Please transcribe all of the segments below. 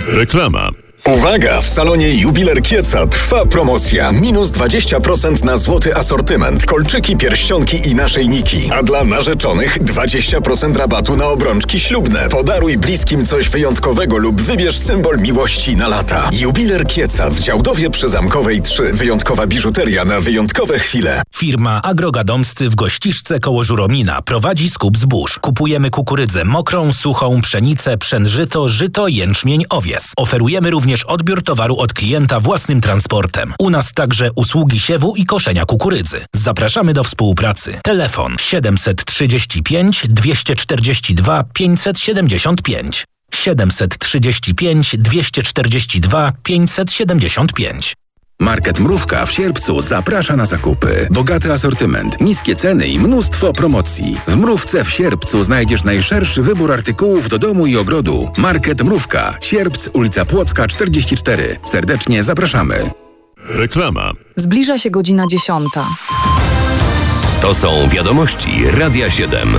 Reklama. Uwaga! W salonie Jubiler Kieca trwa promocja. Minus 20% na złoty asortyment, kolczyki, pierścionki i naszyjniki. A dla narzeczonych 20% rabatu na obrączki ślubne. Podaruj bliskim coś wyjątkowego lub wybierz symbol miłości na lata. Jubiler Kieca w Działdowie przy Zamkowej 3. Wyjątkowa biżuteria na wyjątkowe chwile. Firma Agrogadomscy w Gościszce koło Żuromina prowadzi skup zbóż. Kupujemy kukurydzę mokrą, suchą, pszenicę, pszenżyto, żyto, jęczmień, owies. Oferujemy również odbiór towaru od klienta własnym transportem. U nas także usługi siewu i koszenia kukurydzy. Zapraszamy do współpracy. Telefon 735 242 575. 735 242 575. Market Mrówka w Sierpcu zaprasza na zakupy. Bogaty asortyment, niskie ceny i mnóstwo promocji. W Mrówce w Sierpcu znajdziesz najszerszy wybór artykułów do domu i ogrodu. Market Mrówka, Sierpc, ulica Płocka 44. Serdecznie zapraszamy. Reklama. Zbliża się godzina 10. To są wiadomości Radia 7.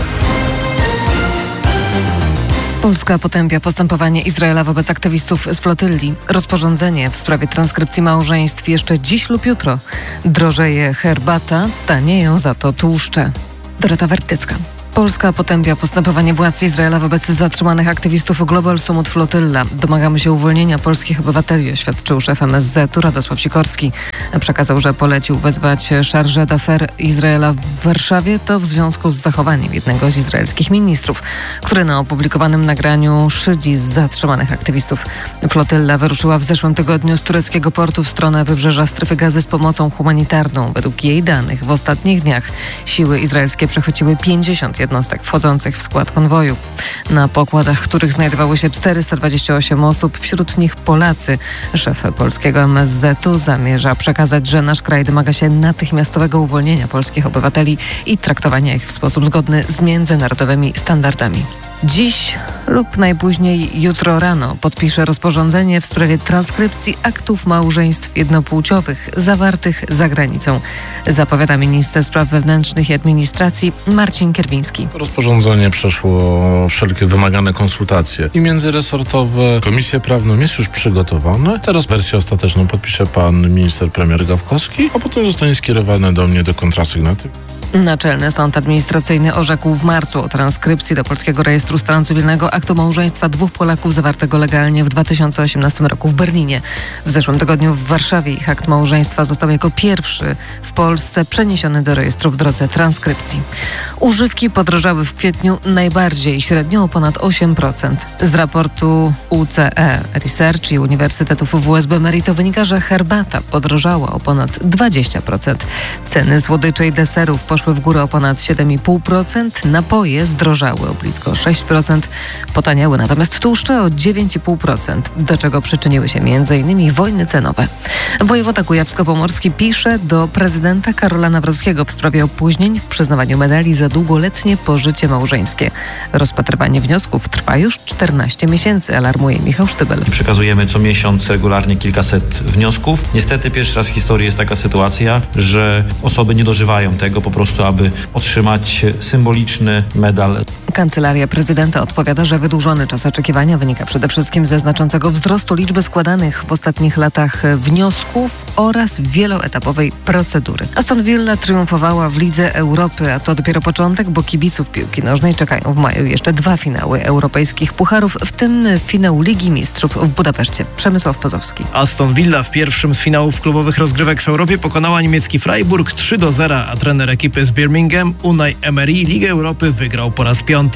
Polska potępia postępowanie Izraela wobec aktywistów z flotylli. Rozporządzenie w sprawie transkrypcji małżeństw jeszcze dziś lub jutro. Drożeje herbata, tanieją za to tłuszcze. Dorota Wertycka. Polska potępia postępowanie władz Izraela wobec zatrzymanych aktywistów Global Summit Flotylla. Domagamy się uwolnienia polskich obywateli, oświadczył szef MSZ-u Radosław Sikorski. Przekazał, że polecił wezwać Chargé d'Affaires Izraela w Warszawie. To w związku z zachowaniem jednego z izraelskich ministrów, który na opublikowanym nagraniu szydzi z zatrzymanych aktywistów. Flotylla wyruszyła w zeszłym tygodniu z tureckiego portu w stronę wybrzeża Strefy Gazy z pomocą humanitarną. Według jej danych w ostatnich dniach siły izraelskie przechwyciły 50 jednostek wchodzących w skład konwoju. Na pokładach, w których znajdowało się 428 osób, wśród nich Polacy. Szef polskiego MSZ-u zamierza przekazać, że nasz kraj domaga się natychmiastowego uwolnienia polskich obywateli i traktowania ich w sposób zgodny z międzynarodowymi standardami. Dziś lub najpóźniej jutro rano podpisze rozporządzenie w sprawie transkrypcji aktów małżeństw jednopłciowych zawartych za granicą. Zapowiada minister spraw wewnętrznych i administracji Marcin Kierwiński. Rozporządzenie przeszło wszelkie wymagane konsultacje i międzyresortowe. Komisję prawną jest już przygotowane. Teraz wersję ostateczną podpisze pan minister premier Gawkowski, a potem zostanie skierowane do mnie do kontrasygnaty. Naczelny Sąd Administracyjny orzekł w marcu o transkrypcji do Polskiego Rejestru Stanu Cywilnego aktu małżeństwa dwóch Polaków zawartego legalnie w 2018 roku w Berlinie. W zeszłym tygodniu w Warszawie ich akt małżeństwa został jako pierwszy w Polsce przeniesiony do rejestru w drodze transkrypcji. Używki podrożały w kwietniu najbardziej, średnio o ponad 8%. Z raportu UCE Research i Uniwersytetów WSB Merito wynika, że herbata podrożała o ponad 20%. Ceny słodyczy i deserów poszły w górę o ponad 7,5%, napoje zdrożały o blisko 6%, potaniały natomiast tłuszcze o 9,5%, do czego przyczyniły się m.in. wojny cenowe. Wojewoda kujawsko-pomorski pisze do prezydenta Karola Nawrockiego w sprawie opóźnień w przyznawaniu medali za długoletnie pożycie małżeńskie. Rozpatrywanie wniosków trwa już 14 miesięcy, alarmuje Michał Sztybel. Przekazujemy co miesiąc regularnie kilkaset wniosków. Niestety pierwszy raz w historii jest taka sytuacja, że osoby nie dożywają tego po prostu, aby otrzymać symboliczny medal. Kancelaria prezydenta odpowiada, że wydłużony czas oczekiwania wynika przede wszystkim ze znaczącego wzrostu liczby składanych w ostatnich latach wniosków oraz wieloetapowej procedury. Aston Villa triumfowała w Lidze Europy, a to dopiero początek, bo kibiców piłki nożnej czekają w maju jeszcze 2 finały europejskich pucharów, w tym finał Ligi Mistrzów w Budapeszcie. Przemysław Pozowski. Aston Villa w pierwszym z finałów klubowych rozgrywek w Europie pokonała niemiecki Freiburg 3-0, a trener ekipy z Birmingham, Unai Emery, Ligę Europy wygrał po raz 5.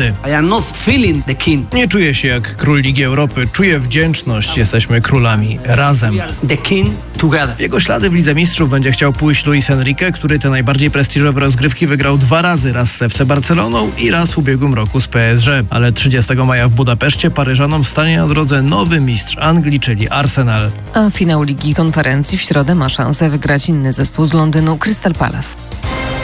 Nie czuję się jak król Ligi Europy, czuję wdzięczność, jesteśmy królami razem. W jego ślady w Lidze Mistrzów będzie chciał pójść Luis Enrique, który te najbardziej prestiżowe rozgrywki wygrał 2 razy, raz z FC Barceloną i raz w ubiegłym roku z PSG. Ale 30 maja w Budapeszcie Paryżanom stanie na drodze nowy mistrz Anglii, czyli Arsenal. A finał Ligi Konferencji w środę ma szansę wygrać inny zespół z Londynu, Crystal Palace.